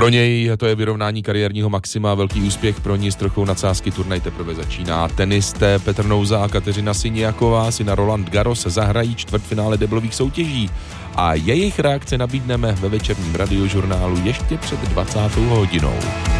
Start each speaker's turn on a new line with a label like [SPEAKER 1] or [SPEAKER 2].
[SPEAKER 1] Pro něj to je vyrovnání kariérního maxima, velký úspěch pro ní s trochou nadsázky, turnaj teprve začíná. Tenisté Petr Nouza a Kateřina Siniaková si na Roland Garros zahrají čtvrtfinále deblových soutěží a jejich reakce nabídneme ve večerním radiožurnálu ještě před 20. hodinou.